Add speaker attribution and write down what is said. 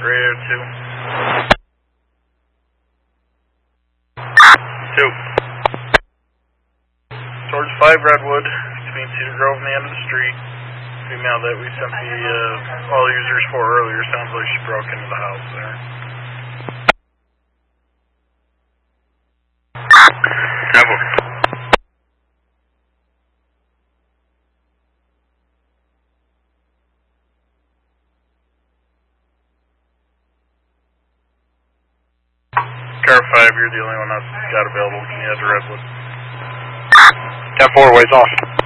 Speaker 1: Radio 2. 2. Towards 5 Redwood, between Cedar Grove and the end of the street. Female that we sent the all users for earlier, sounds like she broke into the house there. Bravo. Car 5, you're the only one that's got available. Can you head to Redwood?
Speaker 2: 10-4, ways off.